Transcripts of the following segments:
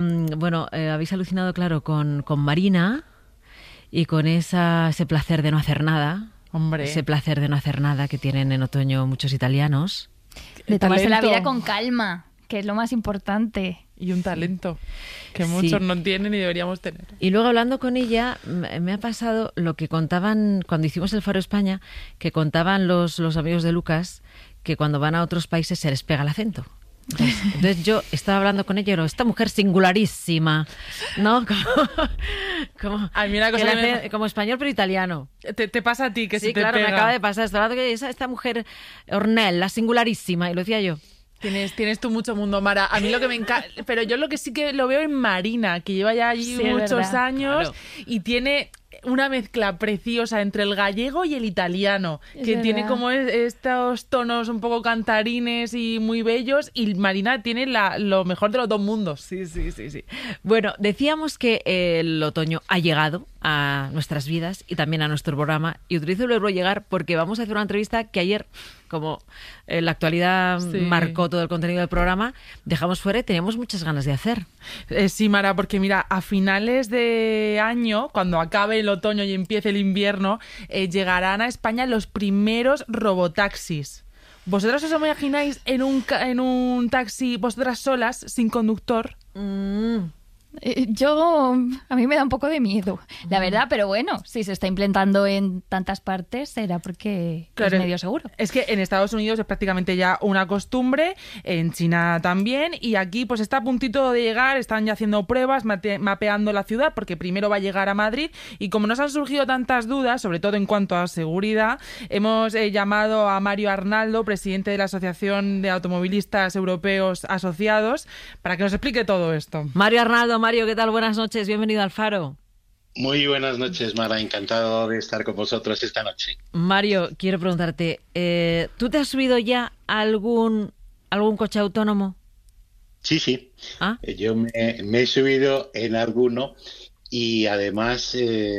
Bueno, habéis alucinado, claro, con Marina y con ese placer de no hacer nada. Hombre. Ese placer de no hacer nada que tienen en otoño muchos italianos. De tomarse la Talento. vida con calma, que es lo más importante. Y un talento que muchos no tienen y deberíamos tener. Y luego hablando con ella, me ha pasado lo que contaban cuando hicimos el Faro España, que contaban los amigos de Lucas, que cuando van a otros países se les pega el acento. Entonces yo estaba hablando con ella y era esta mujer singularísima, ¿no? A mí una cosa como español pero italiano. Te pasa a ti que Sí, se te claro, pega. me acaba de pasar. Estaba hablando que esta mujer Ornella, singularísima, y lo decía yo. Tienes tú mucho mundo, Mara. A mí lo que me encanta... Pero yo lo que sí que lo veo en Marina, que lleva ya allí Sí, muchos años, claro. y tiene una mezcla preciosa entre el gallego y el italiano, Es que tiene verdad. como estos tonos un poco cantarines y muy bellos, y Marina tiene lo mejor de los dos mundos. Sí. Bueno, decíamos que el otoño ha llegado a nuestras vidas y también a nuestro programa. Y utilizo el verbo llegar porque vamos a hacer una entrevista que ayer, como la actualidad Sí. marcó todo el contenido del programa, dejamos fuera y teníamos muchas ganas de hacer. Sí, Mara, porque mira, a finales de año, cuando acabe el otoño y empiece el invierno, llegarán a España los primeros robotaxis. ¿Vosotras os imagináis en un taxi, vosotras solas, sin conductor? A mí me da un poco de miedo, la verdad, pero bueno, si se está implantando en tantas partes, será porque Claro, es medio seguro. Es que en Estados Unidos es prácticamente ya una costumbre, en China también, y aquí pues está a puntito de llegar, están ya haciendo pruebas, mapeando la ciudad, porque primero va a llegar a Madrid, y como nos han surgido tantas dudas, sobre todo en cuanto a seguridad, hemos llamado a Mario Arnaldo, presidente de la Asociación de Automovilistas Europeos Asociados, para que nos explique todo esto. Mario Arnaldo, Mario, ¿qué tal? Buenas noches, bienvenido al Faro. Muy buenas noches, Mara. Encantado de estar con vosotros esta noche. Mario, quiero preguntarte, ¿tú te has subido ya a algún coche autónomo? Sí. ¿Ah? Yo me he subido en alguno y además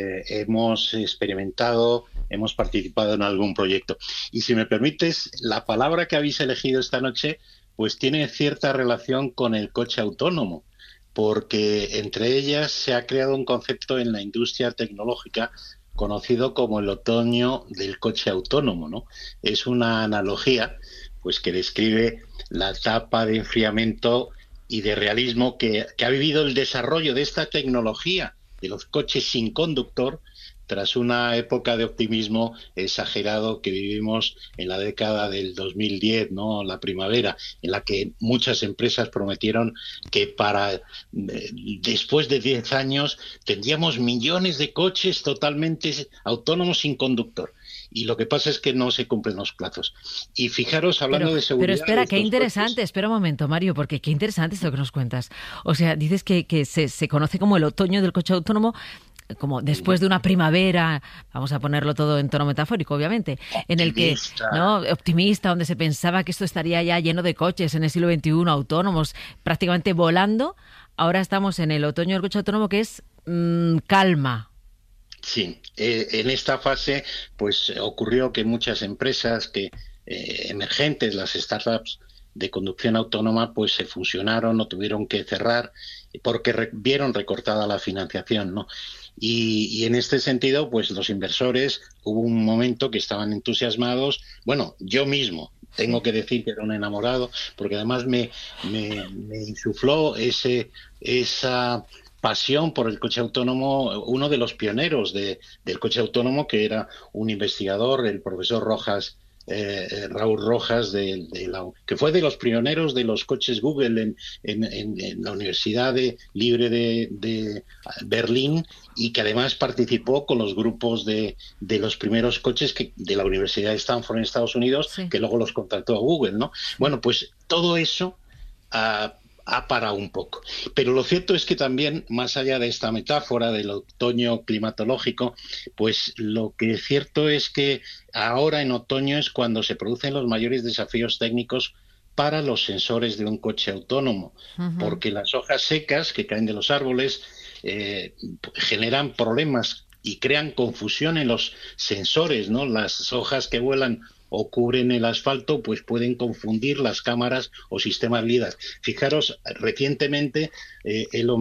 hemos experimentado, hemos participado en algún proyecto. Y si me permites, la palabra que habéis elegido esta noche pues tiene cierta relación con el coche autónomo, porque entre ellas se ha creado un concepto en la industria tecnológica conocido como el otoño del coche autónomo, ¿no? Es una analogía pues que describe la etapa de enfriamiento y de realismo que ha vivido el desarrollo de esta tecnología de los coches sin conductor tras una época de optimismo exagerado que vivimos en la década del 2010, ¿no? La primavera, en la que muchas empresas prometieron que para después de 10 años tendríamos millones de coches totalmente autónomos sin conductor. Y lo que pasa es que no se cumplen los plazos. Y fijaros, hablando de seguridad... Pero espera, qué interesante. Coches, Espera un momento, Mario, porque qué interesante esto que nos cuentas. O sea, dices que se conoce como el otoño del coche autónomo, como después de una primavera, vamos a ponerlo todo en tono metafórico, obviamente, en el que, ¿no? Optimista, donde se pensaba que esto estaría ya lleno de coches en el siglo XXI, autónomos, prácticamente volando. Ahora estamos en el otoño del coche autónomo, que es calma. Sí, en esta fase pues ocurrió que muchas empresas emergentes, las startups de conducción autónoma, pues se fusionaron o tuvieron que cerrar porque vieron recortada la financiación, ¿no? Y en este sentido, pues los inversores, hubo un momento que estaban entusiasmados. Bueno, yo mismo tengo que decir que era un enamorado, porque además me insufló esa pasión por el coche autónomo, uno de los pioneros del coche autónomo, que era un investigador, el profesor Rojas, Raúl Rojas, que fue de los pioneros de los coches Google en la Universidad Libre de Berlín, y que además participó con los grupos de los primeros coches de la Universidad de Stanford en Estados Unidos, sí, que luego los contrató a Google, ¿no? Bueno, pues todo eso ha parado un poco. Pero lo cierto es que también, más allá de esta metáfora del otoño climatológico, pues lo que es cierto es que ahora en otoño es cuando se producen los mayores desafíos técnicos para los sensores de un coche autónomo, porque las hojas secas que caen de los árboles generan problemas y crean confusión en los sensores, ¿no? Las hojas que vuelan o cubren el asfalto, pues pueden confundir las cámaras o sistemas LIDAR. Fijaros, recientemente Elon